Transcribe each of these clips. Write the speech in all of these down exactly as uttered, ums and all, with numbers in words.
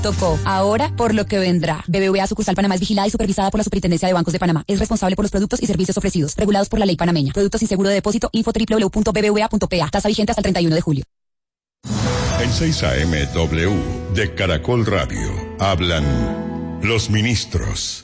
Tocó. Ahora, por lo que vendrá. B B V A Sucursal Panamá es vigilada y supervisada por la Superintendencia de Bancos de Panamá. Es responsable por los productos y servicios ofrecidos, regulados por la ley panameña. Productos sin seguro de depósito. Info doble u doble u doble u punto b b v a punto p a. Tasa vigente hasta el treinta y uno de julio. En seis A M W de Caracol Radio hablan los ministros.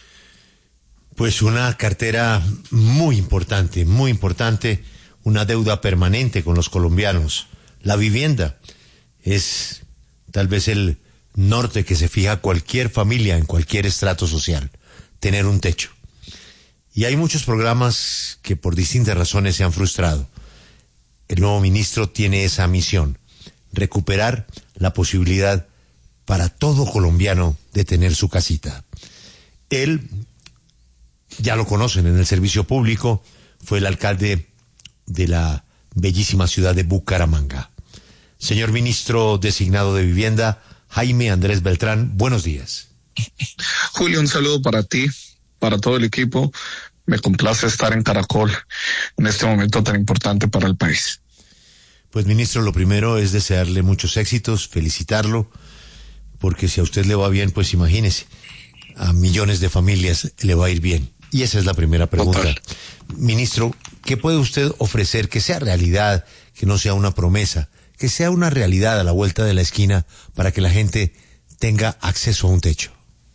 Pues una cartera muy importante, muy importante, una deuda permanente con los colombianos. La vivienda es tal vez el norte que se fija cualquier familia en cualquier estrato social, tener un techo. Y hay muchos programas que por distintas razones se han frustrado. El nuevo ministro tiene esa misión, recuperar la posibilidad para todo colombiano de tener su casita. Él, ya lo conocen en el servicio público, fue el alcalde de la bellísima ciudad de Bucaramanga. Señor ministro designado de Vivienda, Jaime Andrés Beltrán, buenos días. Julio, un saludo para ti, para todo el equipo. Me complace estar en Caracol en este momento tan importante para el país. Pues ministro, lo primero es desearle muchos éxitos, felicitarlo, porque si a usted le va bien, pues imagínese, a millones de familias le va a ir bien. Y esa es la primera pregunta. Total. Ministro, ¿qué puede usted ofrecer que sea realidad, que no sea una promesa, que sea una realidad a la vuelta de la esquina para que la gente tenga acceso a un techo?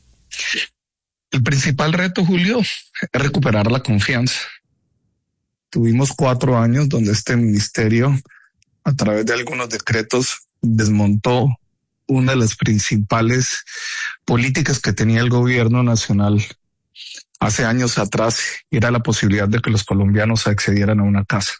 El principal reto, Julio, es recuperar la confianza. Tuvimos cuatro años donde este ministerio, a través de algunos decretos, desmontó una de las principales políticas que tenía el gobierno nacional hace años atrás, era la posibilidad de que los colombianos accedieran a una casa.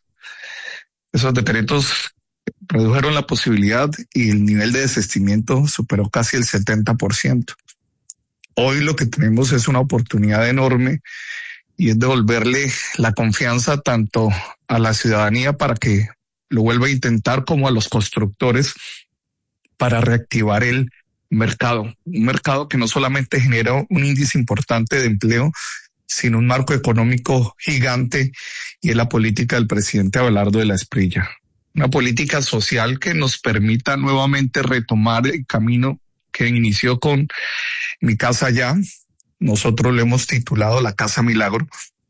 Esos decretos redujeron la posibilidad y el nivel de desistimiento superó casi el setenta por ciento. Hoy lo que tenemos es una oportunidad enorme y es devolverle la confianza tanto a la ciudadanía para que lo vuelva a intentar como a los constructores para reactivar el mercado. Un mercado que no solamente genera un índice importante de empleo, sino un marco económico gigante, y es la política del presidente Abelardo de la Espriella. Una política social que nos permita nuevamente retomar el camino que inició con Mi Casa Ya. Nosotros le hemos titulado La Casa Milagro,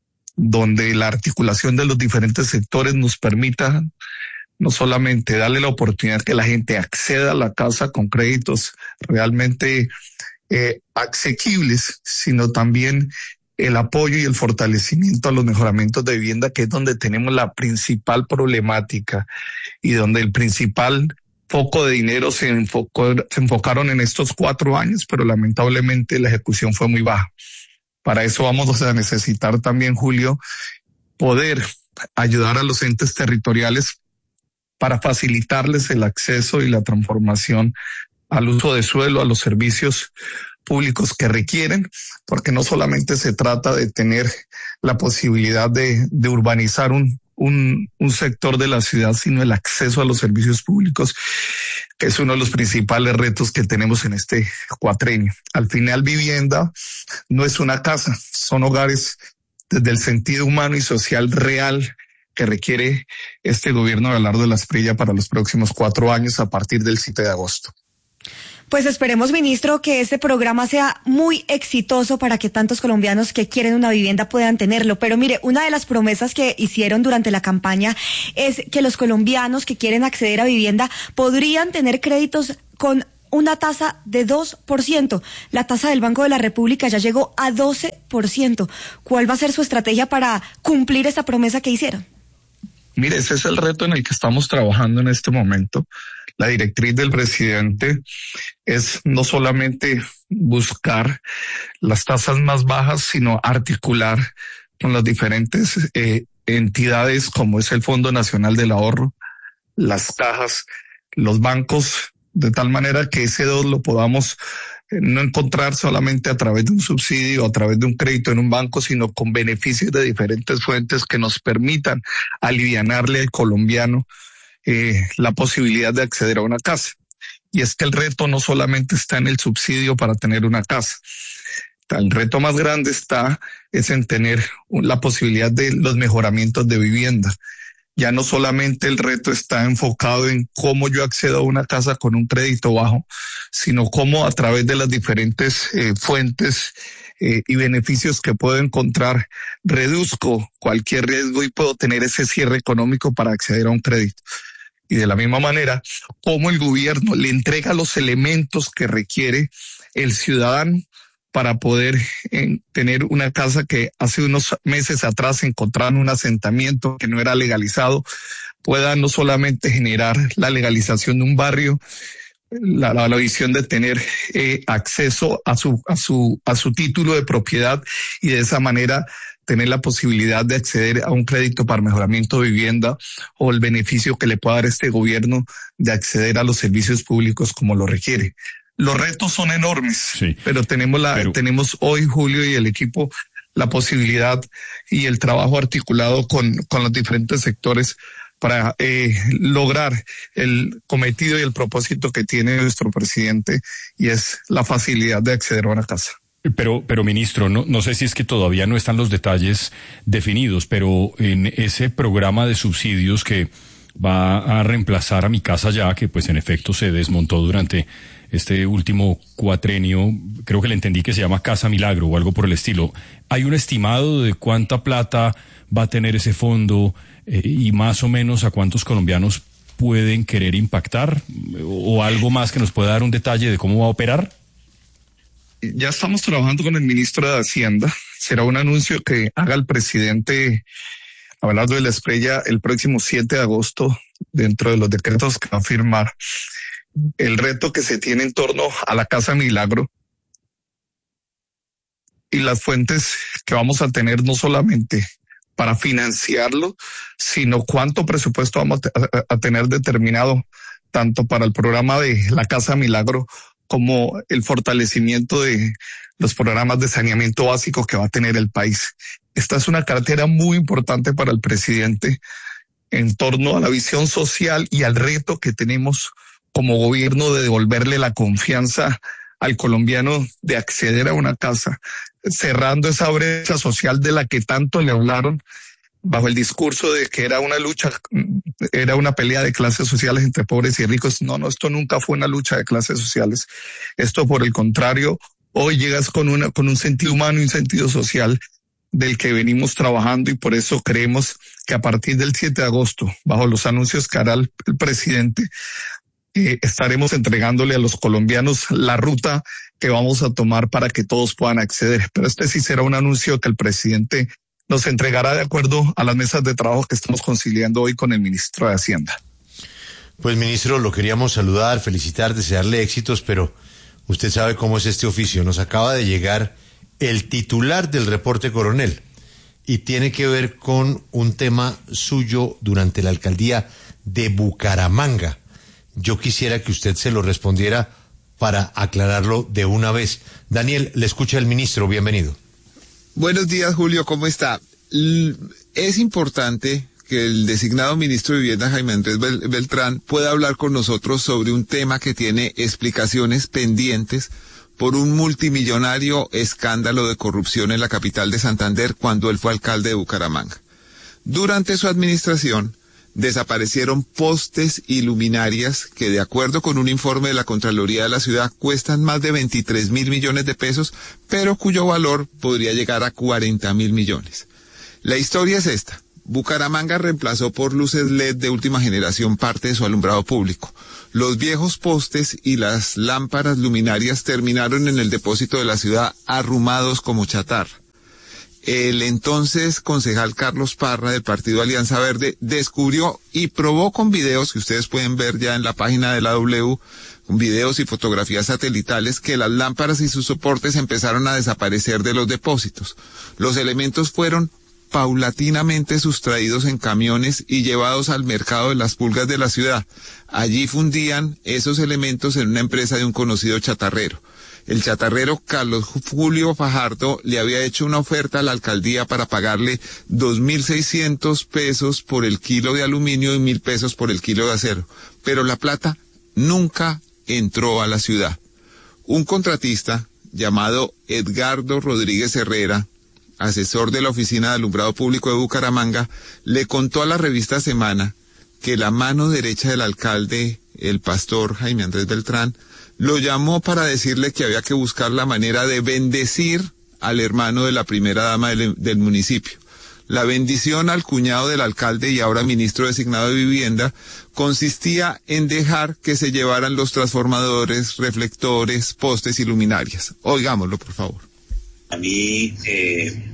donde la articulación de los diferentes sectores nos permita no solamente darle la oportunidad que la gente acceda a la casa con créditos realmente eh, asequibles, sino también el apoyo y el fortalecimiento a los mejoramientos de vivienda, que es donde tenemos la principal problemática y donde el principal foco de dinero se enfocó, se enfocaron en estos cuatro años, pero lamentablemente la ejecución fue muy baja. Para eso vamos a necesitar también, Julio, poder ayudar a los entes territoriales para facilitarles el acceso y la transformación al uso de suelo, a los servicios públicos que requieren, porque no solamente se trata de tener la posibilidad de, de urbanizar un, un, un sector de la ciudad, sino el acceso a los servicios públicos, que es uno de los principales retos que tenemos en este cuatrenio. Al final, vivienda no es una casa, son hogares desde el sentido humano y social real que requiere este gobierno de Abelardo de la Espriella para los próximos cuatro años a partir del siete de agosto. Pues esperemos, ministro, que este programa sea muy exitoso para que tantos colombianos que quieren una vivienda puedan tenerlo. Pero mire, una de las promesas que hicieron durante la campaña es que los colombianos que quieren acceder a vivienda podrían tener créditos con una tasa de dos por ciento. La tasa del Banco de la República ya llegó a doce por ciento. ¿Cuál va a ser su estrategia para cumplir esa promesa que hicieron? Mire, ese es el reto en el que estamos trabajando en este momento. La directriz del presidente es no solamente buscar las tasas más bajas, sino articular con las diferentes eh, entidades como es el Fondo Nacional del Ahorro, las cajas, los bancos, de tal manera que ese dos lo podamos eh, no encontrar solamente a través de un subsidio, a través de un crédito en un banco, sino con beneficios de diferentes fuentes que nos permitan alivianarle al colombiano Eh, la posibilidad de acceder a una casa. Y es que el reto no solamente está en el subsidio para tener una casa. El reto más grande está es en tener la posibilidad de los mejoramientos de vivienda. Ya no solamente el reto está enfocado en cómo yo accedo a una casa con un crédito bajo, sino cómo a través de las diferentes eh, fuentes eh, y beneficios que puedo encontrar, reduzco cualquier riesgo y puedo tener ese cierre económico para acceder a un crédito. Y de la misma manera, cómo el gobierno le entrega los elementos que requiere el ciudadano para poder eh, tener una casa que hace unos meses atrás encontraron un asentamiento que no era legalizado, pueda no solamente generar la legalización de un barrio, la, la, la visión de tener eh, acceso a su, a su, a su título de propiedad y de esa manera tener la posibilidad de acceder a un crédito para mejoramiento de vivienda o el beneficio que le pueda dar este gobierno de acceder a los servicios públicos como lo requiere. Los retos son enormes, sí, pero tenemos la, pero... tenemos hoy, Julio, y el equipo, la posibilidad y el trabajo articulado con, con los diferentes sectores para eh, lograr el cometido y el propósito que tiene nuestro presidente, y es la facilidad de acceder a una casa. Pero, pero ministro, no, no sé si es que todavía no están los detalles definidos, pero en ese programa de subsidios que va a reemplazar a Mi Casa Ya, que pues en efecto se desmontó durante este último cuatrenio, creo que le entendí que se llama Casa Milagro o algo por el estilo. ¿Hay un estimado de cuánta plata va a tener ese fondo eh, y más o menos a cuántos colombianos pueden querer impactar? ¿O algo más que nos pueda dar un detalle de cómo va a operar? Ya estamos trabajando con el ministro de Hacienda. Será un anuncio que haga el presidente Abelardo de la Espriella el próximo siete de agosto dentro de los decretos que va a firmar. El reto que se tiene en torno a la Casa Milagro y las fuentes que vamos a tener no solamente para financiarlo, sino cuánto presupuesto vamos a, a tener determinado tanto para el programa de la Casa Milagro como el fortalecimiento de los programas de saneamiento básico que va a tener el país. Esta es una cartera muy importante para el presidente en torno a la visión social y al reto que tenemos como gobierno de devolverle la confianza al colombiano de acceder a una casa, cerrando esa brecha social de la que tanto le hablaron bajo el discurso de que era una lucha, era una pelea de clases sociales entre pobres y ricos. No, no, esto nunca fue una lucha de clases sociales. Esto, por el contrario, hoy llegas con una, con un sentido humano y un sentido social del que venimos trabajando, y por eso creemos que a partir del siete de agosto, bajo los anuncios que hará el, el presidente, Eh, estaremos entregándole a los colombianos la ruta que vamos a tomar para que todos puedan acceder. Pero este sí será un anuncio que el presidente nos entregará de acuerdo a las mesas de trabajo que estamos conciliando hoy con el ministro de Hacienda. Pues, ministro, lo queríamos saludar, felicitar, desearle éxitos, pero usted sabe cómo es este oficio. Nos acaba de llegar el titular del reporte Coronel y tiene que ver con un tema suyo durante la alcaldía de Bucaramanga. Yo quisiera que usted se lo respondiera para aclararlo de una vez. Daniel, le escucha el ministro, bienvenido. Buenos días, Julio, ¿cómo está? Es importante que el designado ministro de Vivienda, Jaime Andrés Beltrán, pueda hablar con nosotros sobre un tema que tiene explicaciones pendientes por un multimillonario escándalo de corrupción en la capital de Santander cuando él fue alcalde de Bucaramanga. Durante su administración, desaparecieron postes y luminarias que, de acuerdo con un informe de la Contraloría de la ciudad, cuestan más de veintitrés mil millones de pesos, pero cuyo valor podría llegar a cuarenta mil millones. La historia es esta. Bucaramanga reemplazó por luces L E D de última generación parte de su alumbrado público. Los viejos postes y las lámparas luminarias terminaron en el depósito de la ciudad arrumados como chatarra. El entonces concejal Carlos Parra del partido Alianza Verde descubrió y probó con videos que ustedes pueden ver ya en la página de la W, con videos y fotografías satelitales, que las lámparas y sus soportes empezaron a desaparecer de los depósitos. Los elementos fueron paulatinamente sustraídos en camiones y llevados al mercado de las pulgas de la ciudad. Allí fundían esos elementos en una empresa de un conocido chatarrero. El chatarrero Carlos Julio Fajardo le había hecho una oferta a la alcaldía para pagarle dos mil seiscientos pesos por el kilo de aluminio y mil pesos por el kilo de acero, pero la plata nunca entró a la ciudad. Un contratista llamado Edgardo Rodríguez Herrera, asesor de la Oficina de Alumbrado Público de Bucaramanga, le contó a la revista Semana que la mano derecha del alcalde, el pastor Jaime Andrés Beltrán, lo llamó para decirle que había que buscar la manera de bendecir al hermano de la primera dama del, del municipio. La bendición al cuñado del alcalde y ahora ministro designado de Vivienda consistía en dejar que se llevaran los transformadores, reflectores, postes y luminarias. Oigámoslo, por favor. A mí, eh,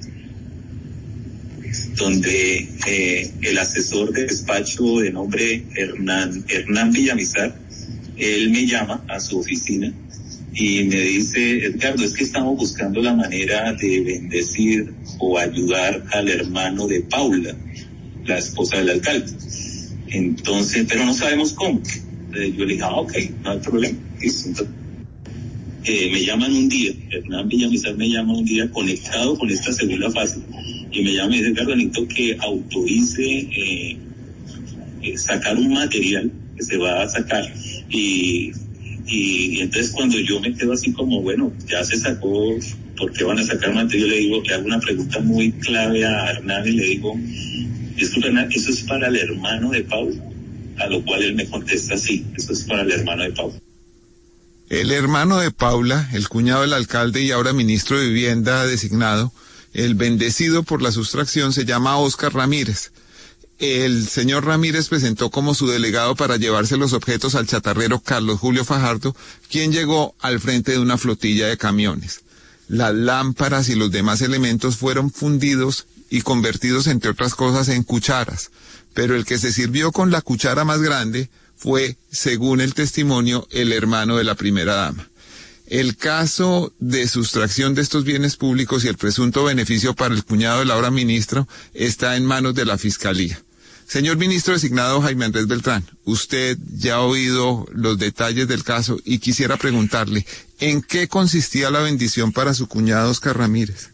donde eh, el asesor de despacho de nombre Hernán, Hernán Villamizar, él me llama a su oficina y me dice: Edgardo, es que estamos buscando la manera de bendecir o ayudar al hermano de Paula, la esposa del alcalde. Entonces, pero no sabemos cómo. Entonces yo le dije, ah, ok, no hay problema. Entonces, eh, me llaman un día, Hernán Villamizar me llama un día conectado con esta segunda fase, y me llama y dice: Edgardo, necesito que autorice eh, eh, sacar un material que se va a sacar. Y, y, y entonces cuando yo me quedo así como, bueno, ya se sacó, ¿por qué van a sacar material? Le digo, le hago una pregunta muy clave a Hernán y le digo: disculpe, Hernán, ¿eso es para el hermano de Paula? A lo cual él me contesta: sí, eso es para el hermano de Paula. El hermano de Paula, el cuñado del alcalde y ahora ministro de Vivienda designado, el bendecido por la sustracción, se llama Óscar Ramírez. El señor Ramírez presentó como su delegado para llevarse los objetos al chatarrero Carlos Julio Fajardo, quien llegó al frente de una flotilla de camiones. Las lámparas y los demás elementos fueron fundidos y convertidos, entre otras cosas, en cucharas, pero el que se sirvió con la cuchara más grande fue, según el testimonio, el hermano de la primera dama. El caso de sustracción de estos bienes públicos y el presunto beneficio para el cuñado del ahora ministro está en manos de la Fiscalía. Señor ministro designado Jaime Andrés Beltrán, usted ya ha oído los detalles del caso y quisiera preguntarle, ¿en qué consistía la bendición para su cuñado Óscar Ramírez?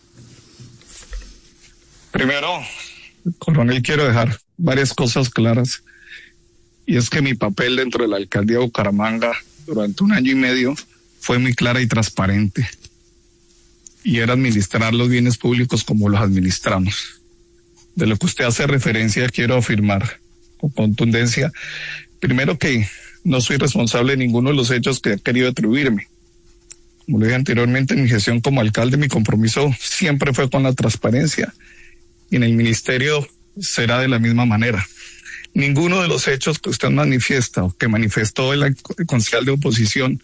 Primero, coronel, quiero dejar varias cosas claras, y es que mi papel dentro de la alcaldía de Bucaramanga durante un año y medio fue muy clara y transparente, y era administrar los bienes públicos como los administramos. De lo que usted hace referencia, quiero afirmar con contundencia, primero, que no soy responsable de ninguno de los hechos que ha querido atribuirme. Como lo dije anteriormente, en mi gestión como alcalde, mi compromiso siempre fue con la transparencia, y en el ministerio será de la misma manera. Ninguno de los hechos que usted manifiesta o que manifestó el, el concejal de oposición,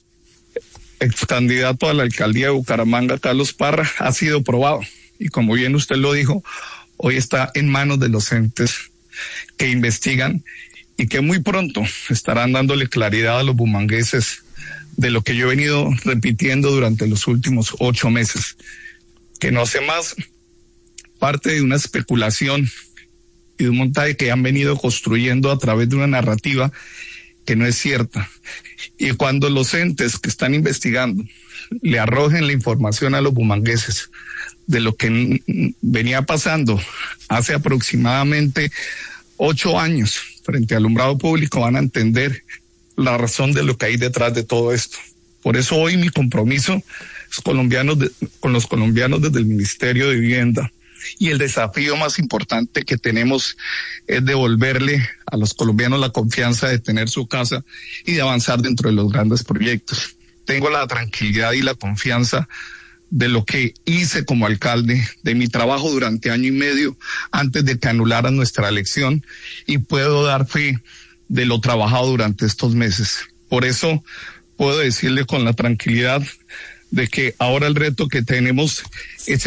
ex candidato a la alcaldía de Bucaramanga, Carlos Parra, ha sido probado. Y como bien usted lo dijo, hoy está en manos de los entes que investigan y que muy pronto estarán dándole claridad a los bumangueses de lo que yo he venido repitiendo durante los últimos ocho meses, que no hace más parte de una especulación y de un montaje que han venido construyendo a través de una narrativa que no es cierta. Y cuando los entes que están investigando le arrojen la información a los bumangueses de lo que venía pasando hace aproximadamente ocho años frente al alumbrado público, van a entender la razón de lo que hay detrás de todo esto. Por eso hoy mi compromiso es colombianos de, con los colombianos desde el Ministerio de Vivienda. Y el desafío más importante que tenemos es devolverle a los colombianos la confianza de tener su casa y de avanzar dentro de los grandes proyectos. Tengo la tranquilidad y la confianza de lo que hice como alcalde, de mi trabajo durante año y medio antes de que anularan nuestra elección, y puedo dar fe de lo trabajado durante estos meses. Por eso puedo decirle con la tranquilidad de que ahora el reto que tenemos es